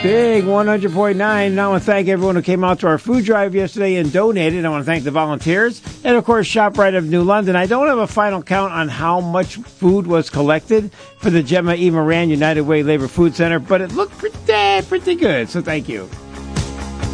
Big 100.9. And I want to thank everyone who came out to our food drive yesterday and donated. I want to thank the volunteers. And, of course, ShopRite of New London. I don't have a final count on how much food was collected for the Gemma E. Moran United Way Labor Food Center, but it looked pretty good. So thank you.